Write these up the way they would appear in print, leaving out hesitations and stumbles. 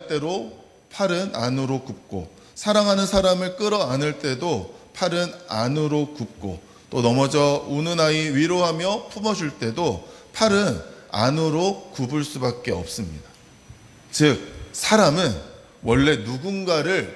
때로 팔은 안으로 굽고, 사랑하는 사람을 끌어안을 때도 팔은 안으로 굽고, 또 넘어져 우는 아이 위로하며 품어줄 때도 팔은 안으로 굽을 수밖에 없습니다. 즉 사람은 원래 누군가를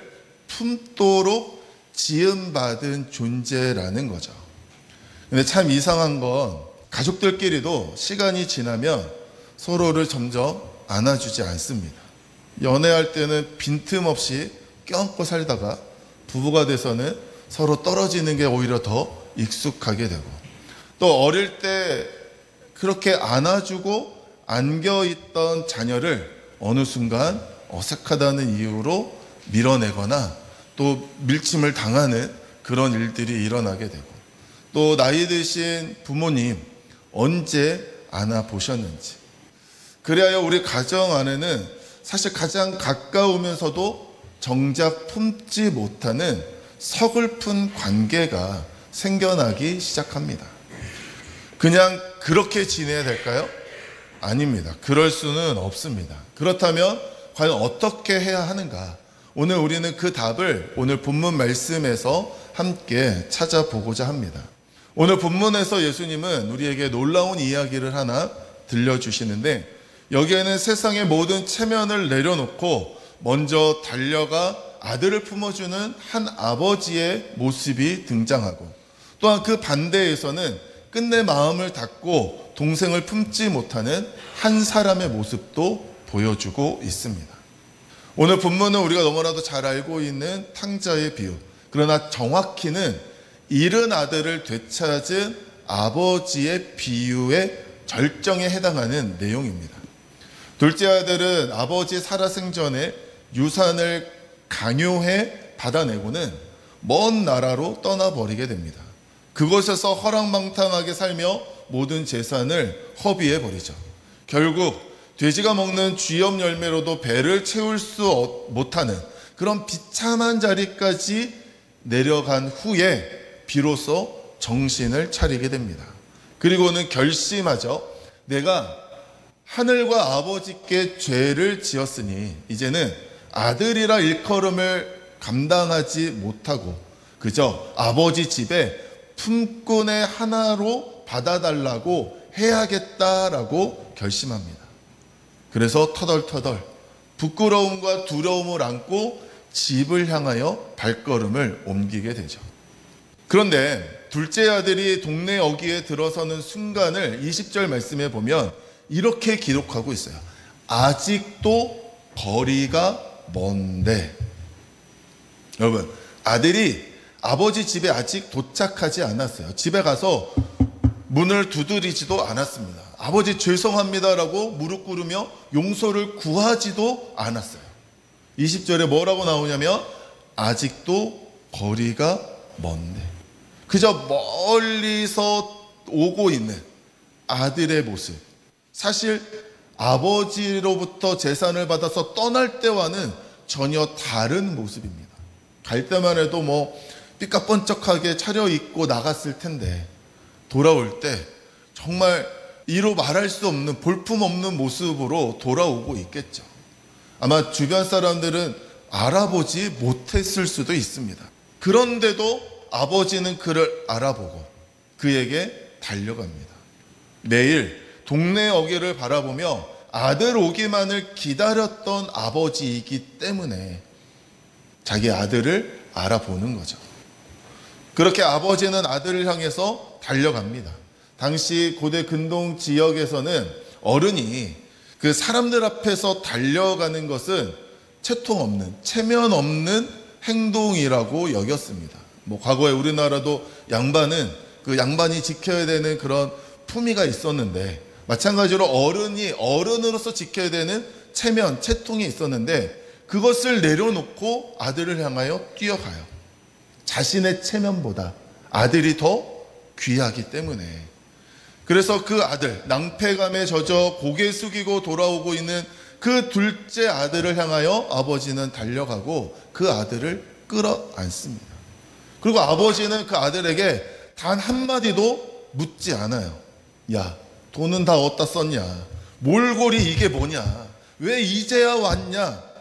품도록 지음받은 존재라는 거죠. 근데 참 이상한 건 가족들끼리도 시간이 지나면 서로를 점점 안아주지 않습니다. 연애할 때는 빈틈없이 껴안고 살다가 부부가 돼서는 서로 떨어지는 게 오히려 더 익숙하게 되고, 또 어릴 때 그렇게 안아주고 안겨있던 자녀를 어느 순간 어색하다는 이유로 밀어내거나 또 밀침을 당하는 그런 일들이 일어나게 되고, 또 나이 드신 부모님 언제 안아보셨는지, 그래야 우리 가정 안에는 사실 가장 가까우면서도 정작 품지 못하는 서글픈 관계가 생겨나기 시작합니다. 그냥 그렇게 지내야 될까요? 아닙니다. 그럴 수는 없습니다. 그렇다면 과연 어떻게 해야 하는가? 오늘 우리는 그 답을 오늘 본문 말씀에서 함께 찾아보고자 합니다. 오늘 본문에서 예수님은 우리에게 놀라운 이야기를 하나 들려주시는데, 여기에는 세상의 모든 체면을 내려놓고 먼저 달려가 아들을 품어주는 한 아버지의 모습이 등장하고, 또한 그 반대에서는 끝내 마음을 닫고 동생을 품지 못하는 한 사람의 모습도 보여주고 있습니다. 오늘 본문은 우리가 너무나도 잘 알고 있는 탕자의 비유, 그러나 정확히는 잃은 아들을 되찾은 아버지의 비유의 절정에 해당하는 내용입니다. 둘째 아들은 아버지 살아생전에 유산을 강요해 받아내고는 먼 나라로 떠나버리게 됩니다. 그곳에서 허랑방탕하게 살며 모든 재산을 허비해 버리죠. 결국 돼지가 먹는 쥐염 열매로도 배를 채울 수 못하는 그런 비참한 자리까지 내려간 후에 비로소 정신을 차리게 됩니다. 그리고는 결심하죠. 내가 하늘과 아버지께 죄를 지었으니 이제는 아들이라 일컬음을 감당하지 못하고 그저 아버지 집에 품꾼의 하나로 받아달라고 해야겠다라고 결심합니다. 그래서 터덜터덜 부끄러움과 두려움을 안고 집을 향하여 발걸음을 옮기게 되죠. 그런데 둘째 아들이 동네 어귀에 들어서는 순간을 20절 말씀에 보면 이렇게 기록하고 있어요. 아직도 거리가 먼데. 여러분, 아들이 아버지 집에 아직 도착하지 않았어요. 집에 가서 문을 두드리지도 않았습니다. 아버지 죄송합니다라고 무릎 꿇으며 용서를 구하지도 않았어요. 20절에 뭐라고 나오냐면 아직도 거리가 먼데. 그저 멀리서 오고 있는 아들의 모습. 사실 아버지로부터 재산을 받아서 떠날 때와는 전혀 다른 모습입니다. 갈 때만 해도 삐까뻔쩍하게 차려입고 나갔을 텐데 돌아올 때 정말 이로 말할 수 없는 볼품없는 모습으로 돌아오고 있겠죠. 아마 주변 사람들은 알아보지 못했을 수도 있습니다. 그런데도 아버지는 그를 알아보고 그에게 달려갑니다. 매일 동네 어귀를 바라보며 아들 오기만을 기다렸던 아버지이기 때문에 자기 아들을 알아보는 거죠. 그렇게 아버지는 아들을 향해서 달려갑니다. 당시 고대 근동 지역에서는 어른이 그 사람들 앞에서 달려가는 것은 채통 없는, 체면 없는 행동이라고 여겼습니다. 과거에 우리나라도 양반은 그 양반이 지켜야 되는 그런 품위가 있었는데, 마찬가지로 어른이 어른으로서 지켜야 되는 체면, 채통이 있었는데 그것을 내려놓고 아들을 향하여 뛰어가요. 자신의 체면보다 아들이 더 귀하기 때문에. 그래서 그 아들, 낭패감에 젖어 고개 숙이고 돌아오고 있는 그 둘째 아들을 향하여 아버지는 달려가고 그 아들을 끌어안습니다. 그리고 아버지는 그 아들에게 단 한마디도 묻지 않아요. 야, 돈은 다 어디다 썼냐? 몰골이 이게 뭐냐? 왜 이제야 왔냐?